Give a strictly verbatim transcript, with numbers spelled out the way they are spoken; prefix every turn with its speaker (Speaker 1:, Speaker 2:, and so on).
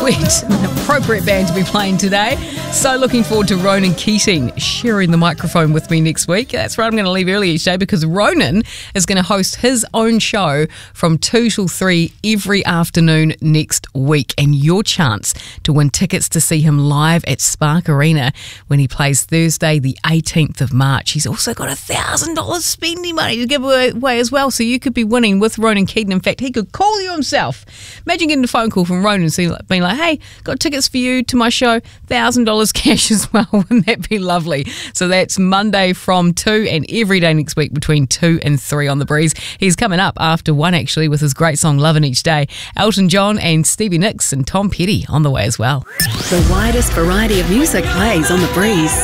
Speaker 1: Sweat, an appropriate band to be playing today. So looking forward to Ronan Keating sharing the microphone with me next week. That's right, I'm going to leave early each day because Ronan is going to host his own show from two till three every afternoon next week. And your chance to win tickets to see him live at Spark Arena when he plays Thursday the eighteenth of March. He's also got one thousand dollars spending money to give away as well, so you could be winning with Ronan Keating. In fact, he could call you himself. Imagine getting a phone call from Ronan and being like, hey, got tickets for you to my show, one thousand dollars cash as well. Wouldn't that be lovely? So that's Monday from two and every day next week between two and three on The Breeze. He's coming up after one actually with his great song Lovin' Each Day. Elton John and Stevie Nicks and Tom Petty on the way as well.
Speaker 2: The widest variety of music plays on The Breeze.